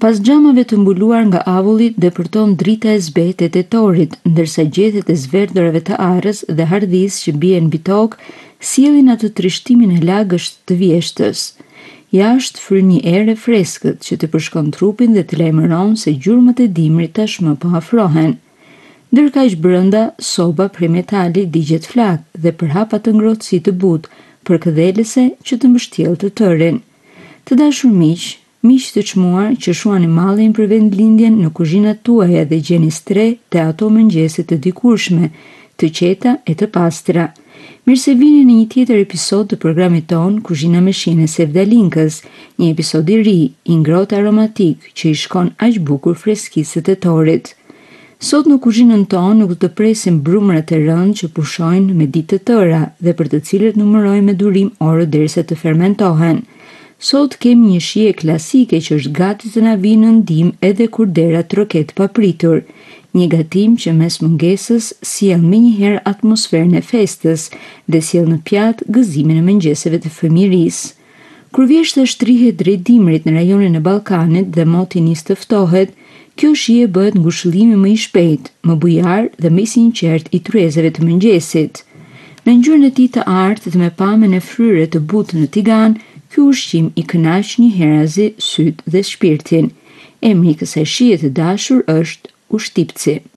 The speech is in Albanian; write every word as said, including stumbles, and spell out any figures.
Pas xhamave të mbuluar nga avulli depërton drita e zbehtë e tetorit, ndërsa gjethet e zverdërave të arës dhe hardhisë që bien mbi tokë sjellin atë trishtimin e lagësht të vjeshtës. Jashtë fryn një erë e freskët që të përshkon trupin dhe të lajmëron se gjurmët e dimrit tashmë po afrohen. Ndërkaq brenda, soba prej metali digjet flak dhe përhap atë ngrohtësi të butë, përkëdhelese që të mbështjellë të tërin. Të dashur miq, miq të çmuar që shuani mallin për vendlindjen në kuzhinat tuaja dhe gjeni stre të ato mëngjese të dikurshme, të qeta e të pastra. Mirë se vini në një tjetër episod të programit ton Kuzhina me shine Sevdalinkës, një episod i ri, i ngrohtë aromatik që i shkon aq bukur freskisë së tetorit. Sot në kuzhinën tonë nuk të presim brumrat e rëndë që pushojnë me ditë të tëra dhe për të cilët numërojmë me durim orë derisa të fermentohen. Sot kemi një shije klasike që është gati të na vijë në ndihmë edhe kur dera troket papritur. Një gatim që mes mungesës sjell menjëherë atmosferën e festës dhe sjell në pjatë gëzimin e mëngjeseve të fëmijërisë. Kur vjeshta shtrihet drejt dimrit në rajonin e Ballkanit dhe moti nis të ftohet, kjo shije bëhet ngushëllimi më i shpejtë, më bujar dhe më i sinqert i tryezave të mëngjesit. Në ngjyrën e tij të artë dhe me pamjen e fryre të butë në tigan, ky ushqim i kënaq një herazi syt dhe shpirtin. Emri i kësaj shije të dashur është ushtipci.